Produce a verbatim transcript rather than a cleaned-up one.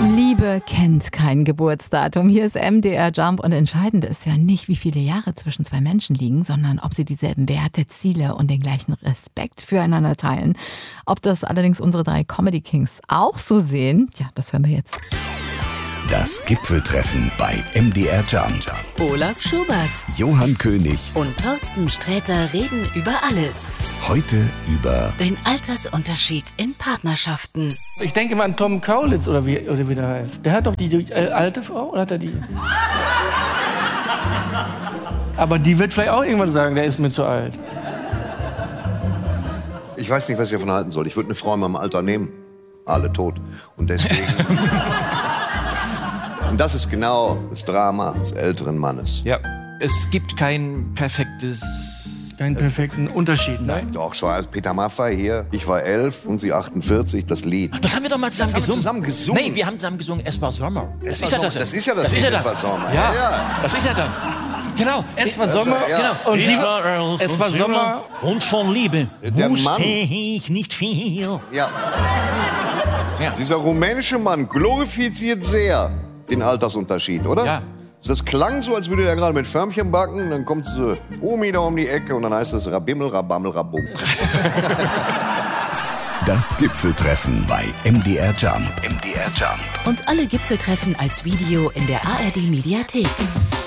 Liebe kennt kein Geburtsdatum. Hier ist M D R Jump und entscheidend ist ja nicht, wie viele Jahre zwischen zwei Menschen liegen, sondern ob sie dieselben Werte, Ziele und den gleichen Respekt füreinander teilen. Ob das allerdings unsere drei Comedy Kings auch so sehen, ja, das hören wir jetzt. Das Gipfeltreffen bei M D R Jump. Olaf Schubert, Johann König und Thorsten Sträter reden über alles. Heute über Den Altersunterschied in Partnerschaften. Ich denke mal an Tom Kaulitz oder wie, oder wie der heißt. Der hat doch die, die äh, alte Frau, oder hat er die? Aber die wird vielleicht auch irgendwann sagen, der ist mir zu alt. Ich weiß nicht, was ich davon halten soll. Ich würde eine Frau in meinem Alter nehmen. Alle tot. Und deswegen... Und das ist genau das Drama des älteren Mannes. Ja, es gibt kein perfektes... Keinen perfekten Unterschied, nein. Doch, schon als Peter Maffay hier. Ich war elf und sie achtundvierzig, das Lied. Das haben wir doch mal zusammen Das haben wir gesungen. zusammen gesungen. Nee, wir haben zusammen gesungen, Es war Sommer. Es Das war ist ja Sommer. das. Das ist ja das das, Lied, ist ja Es war Sommer. Ja, Ja, ja. das ist ja das. Genau. Es war Sommer, ja. genau. Und sie, war es war Sommer. Und von Liebe Der wusste Mann. ich nicht viel. Ja. Ja. Dieser rumänische Mann glorifiziert sehr den Altersunterschied, oder? Ja. Das klang so, als würde er gerade mit Förmchen backen. Dann kommt so Omi da um die Ecke und dann heißt es Rabimmel, Rabammel, Rabum. das Gipfeltreffen bei M D R Jump. M D R Jump. Und alle Gipfeltreffen als Video in der A R D Mediathek.